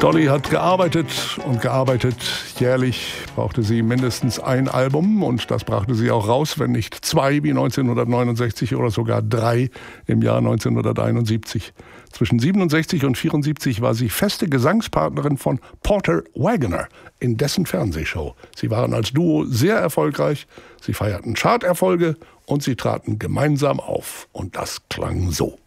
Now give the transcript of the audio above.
Dolly hat gearbeitet und gearbeitet. Jährlich brauchte sie mindestens ein Album und das brachte sie auch raus, wenn nicht 2 wie 1969 oder sogar 3 im Jahr 1971. Zwischen 67 und 74 war sie feste Gesangspartnerin von Porter Wagoner in dessen Fernsehshow. Sie waren als Duo sehr erfolgreich, sie feierten Charterfolge und sie traten gemeinsam auf. Und das klang so.